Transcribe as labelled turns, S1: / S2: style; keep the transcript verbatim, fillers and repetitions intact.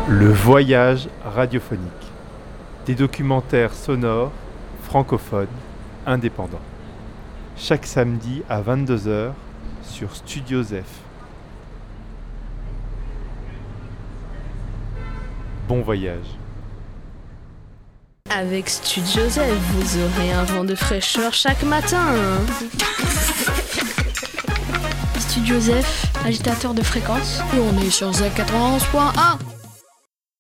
S1: Le voyage radiophonique. Des documentaires sonores, francophones, indépendants. Chaque samedi à vingt-deux heures sur Studio Zef. Bon voyage.
S2: Avec Studio Zef, vous aurez un vent de fraîcheur chaque matin.
S3: Studio Zef, agitateur de fréquence. Et on est sur Zef quatre-vingt-onze point un.